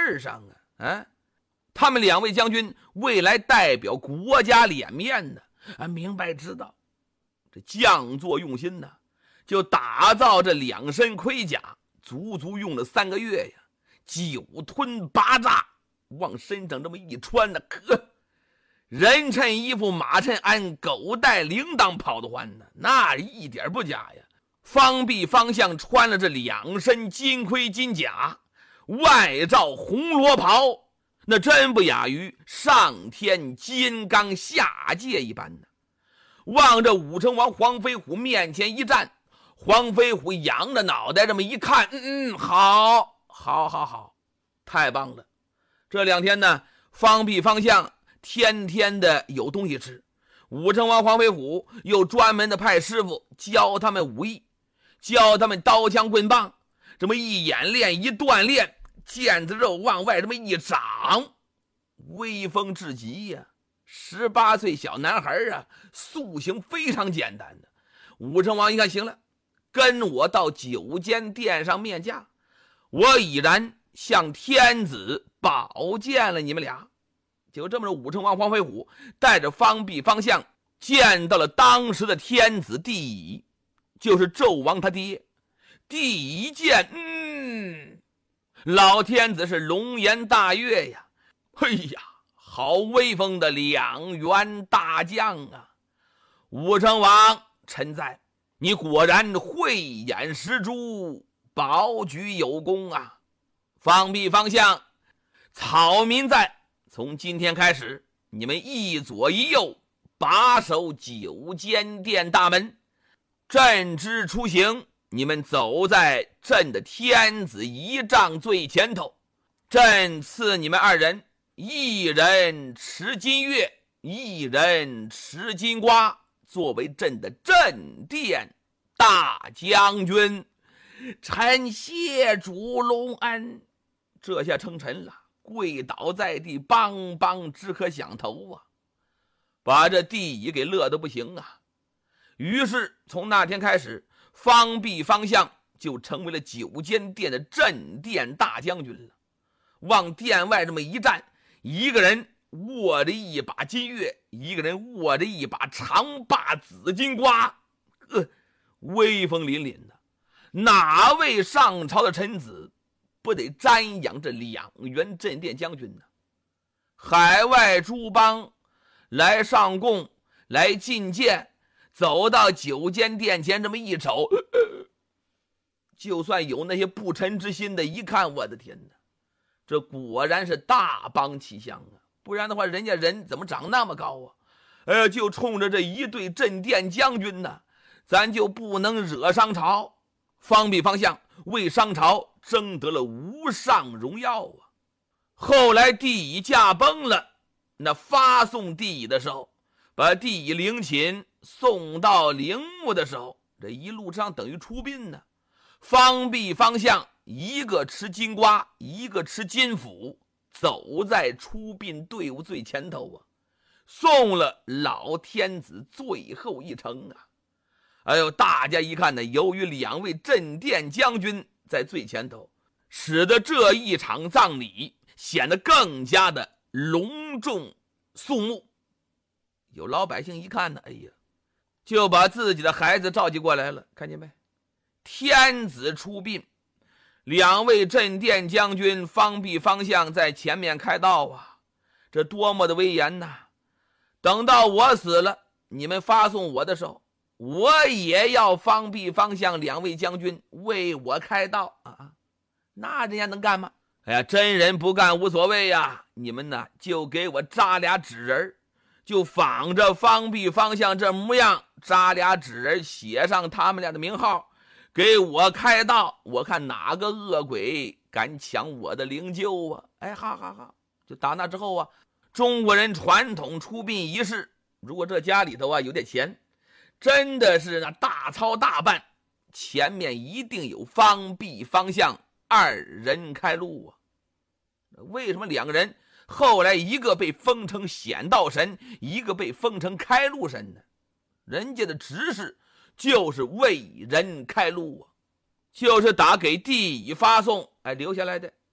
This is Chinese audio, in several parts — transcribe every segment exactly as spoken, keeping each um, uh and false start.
儿上啊！啊，他们两位将军未来代表国家脸面呢，啊，明白知道，这将作用心呐，就打造这两身盔甲，足足用了三个月呀，九吞八炸，往身上这么一穿呢，呵，人趁衣服马趁鞍，狗带铃铛跑得欢呢，那一点不假呀。方必方向穿了这两身金盔金甲，外罩红罗袍，那真不亚于上天金刚下界一般呢。望着武成王黄飞虎面前一站，黄飞虎仰着脑袋这么一看，嗯嗯，好，好，好，好，太棒了。这两天呢，方必方向天天的有东西吃，武成王黄飞虎又专门的派师傅教他们武艺，教他们刀枪棍棒，这么一演练一锻炼，腱子肉往外这么一长，威风至极呀！十八岁小男孩啊，塑形非常简单的。武成王一看，行了，跟我到九间殿上面驾，我已然向天子保荐了你们俩。就这么着，武成王黄飞虎带着方必方向见到了当时的天子帝乙，就是纣王他爹。帝乙一见，嗯，老天子是龙颜大悦呀，哎呀，好威风的两员大将啊！武成王臣在，你果然慧眼识珠，保举有功啊！方必方向，草民在，从今天开始，你们一左一右把守九间殿大门，朕之出行，你们走在朕的天子仪仗最前头，朕赐你们二人，一人持金钺，一人持金瓜，作为朕的镇殿大将军。臣谢主隆恩。这下称臣了，跪倒在地，梆梆只可响头啊，把这帝乙给乐得不行啊。于是从那天开始，方必方向就成为了九间殿的镇殿大将军了。往殿外这么一站，一个人握着一把金钺，一个人握着一把长把紫金瓜，呃，威风凛凛的。哪位上朝的臣子不得瞻仰这两员镇殿将军呢？海外诸邦来上贡，来觐见，走到九间殿前这么一瞅，呃呃就算有那些不臣之心的，一看，我的天哪，这果然是大邦气象啊！不然的话，人家人怎么长那么高啊？呃，就冲着这一对镇殿将军呢，咱就不能惹商朝。方必方向为商朝争得了无上荣耀啊！后来帝乙驾崩了，那发送帝乙的时候，把帝乙陵寝送到陵墓的时候，这一路上等于出殡呢。方必方向一个持金瓜，一个持金斧，走在出殡队伍最前头啊，送了老天子最后一程啊！哎呦，大家一看呢，由于两位镇殿将军在最前头，使得这一场葬礼显得更加的隆重肃穆。有老百姓一看呢，哎呀，就把自己的孩子召集过来了，看见没？天子出殡，两位镇殿将军方必方向在前面开道啊，这多么的威严呐！等到我死了，你们发送我的时候，我也要方必方向两位将军为我开道啊！那人家能干吗？哎呀，真人不干无所谓呀！你们呢，就给我扎俩纸人，就仿着方必方向这模样，扎俩纸人，写上他们俩的名号，给我开道。我看哪个恶鬼敢抢我的灵柩啊！哎，哈哈哈！就打那之后啊，中国人传统出殡仪式，如果这家里头啊有点钱，真的是那大操大办，前面一定有方必方向二人开路啊！为什么两个人后来一个被封成显道神，一个被封成开路神呢？人家的执事就是为人开路啊，就是打给帝乙发送哎留下来的。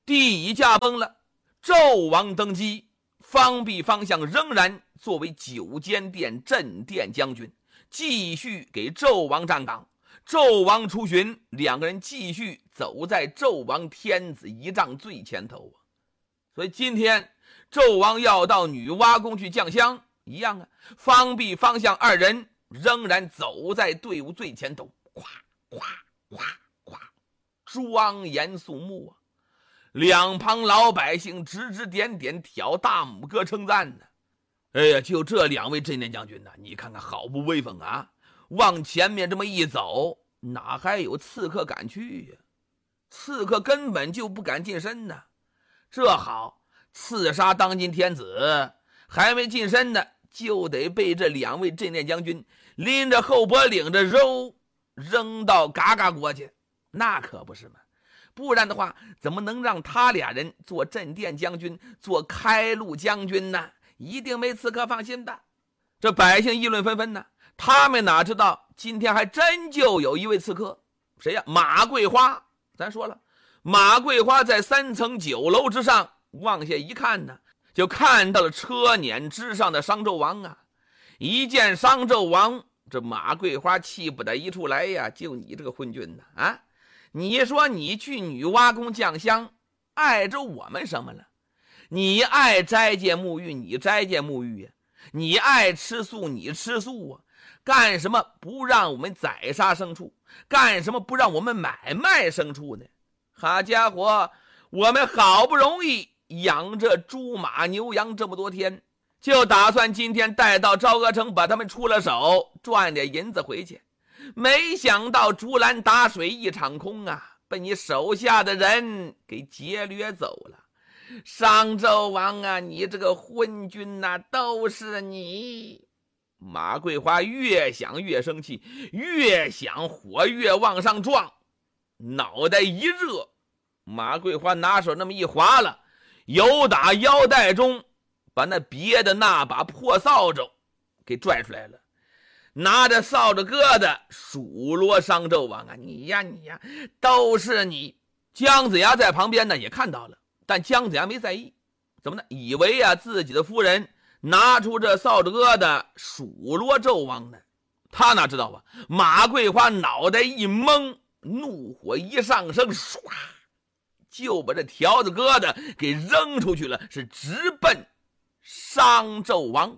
地已驾崩了，纣王登基，方必方向仍然作为九间殿镇殿将军，继续给纣王站岗。纣王出巡，两个人继续走在纣王天子仪仗最前头啊。所以今天纣王要到女娲宫去降香一样啊，方必方向二人仍然走在队伍最前头，咵咵咵咵，庄严肃穆啊。两旁老百姓指指点点，挑大拇哥称赞呢。哎呀，就这两位镇殿将军呢，你看看好不威风啊！往前面这么一走，哪还有刺客敢去呀？刺客根本就不敢近身呢。这好，刺杀当今天子，还没近身呢，就得被这两位镇殿将军拎着后脖领着肉扔到嘎嘎国去，那可不是吗？不然的话，怎么能让他俩人做镇殿将军，做开路将军呢？一定没刺客放心的。这百姓议论纷纷呢，他们哪知道今天还真就有一位刺客，谁呀？马桂花。咱说了，马桂花在三层酒楼之上往下一看呢，就看到了车辇之上的商纣王啊。一见商纣王，这马桂花气不打一处来呀，就你这个昏君呢啊！你说你去女娲宫降香，碍着我们什么了？你爱斋戒沐浴，你斋戒沐浴呀；你爱吃素，你吃素啊。干什么不让我们宰杀牲畜？干什么不让我们买卖牲畜呢？好家伙，我们好不容易养着猪马牛羊这么多天，就打算今天带到昭阿城把他们出了手，赚点银子回去。没想到竹篮打水一场空啊，被你手下的人给劫掠走了。商纣王啊，你这个昏君啊，都是你！马桂花越想越生气，越想火越往上撞，脑袋一热，马桂花拿手那么一划了，由打腰带中把那别的那把破扫帚给拽出来了，拿着扫帚疙瘩数落商纣王啊，你呀你呀，都是你！姜子牙在旁边呢也看到了，但姜子牙没在意，怎么呢？以为啊自己的夫人拿出这扫帚疙瘩数落纣王呢。他哪知道啊？马桂花脑袋一懵，怒火一上升，唰，就把这条子疙瘩给扔出去了，是直奔商纣王。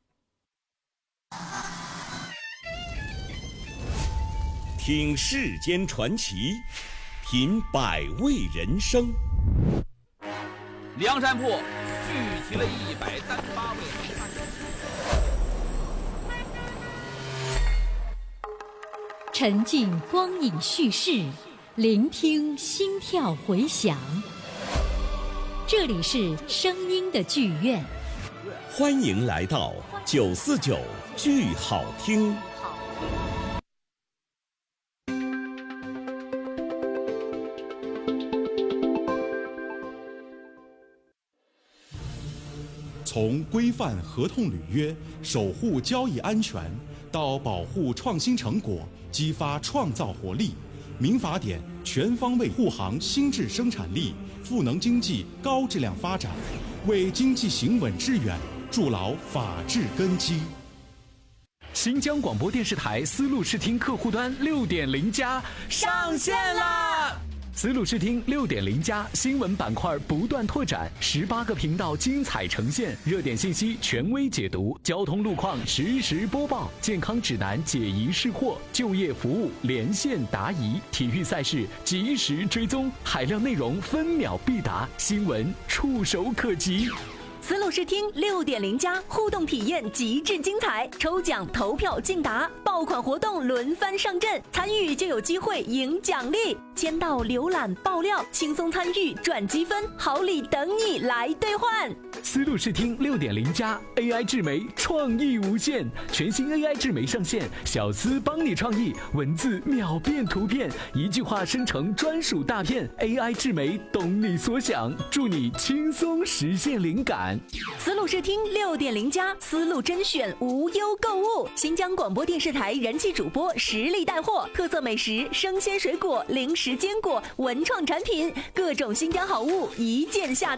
听世间传奇，品百味人生。 梁山泊聚齐了一百单八位好汉， 沉浸光影叙事，聆听心跳回响。这里是声音的剧院， 欢迎来到九四九剧好听。 从规范合同履约、守护交易安全，到保护创新成果、激发创造活力，民法典全方位护航新质生产力，赋能经济高质量发展，为经济行稳致远筑牢法治根基。 新疆广播电视台丝路视听客户端 六点零 加上线啦！丝路视听 六点零 加新闻板块不断拓展，十八个频道精彩呈现，热点信息权威解读，交通路况实时播报，健康指南解疑释惑，就业服务连线答疑，体育赛事及时追踪，海量内容分秒必达，新闻触手可及。 丝路视听 六点零 加互动体验极致精彩，抽奖投票竞答，爆款活动轮番上阵，参与就有机会赢奖励，签到浏览爆料，轻松参与赚积分，好礼等你来兑换。 丝路视听 六点零 加 A I 智媒创意无限，全新 A I 智媒上线，小丝帮你创意，文字秒变图片，一句话生成专属大片， A I 智媒懂你所想，助你轻松实现灵感。 思路视听六点零加，思路甄选无忧购物。新疆广播电视台人气主播实力带货，特色美食、生鲜水果、零食、坚果、文创产品，各种新疆好物一键下单。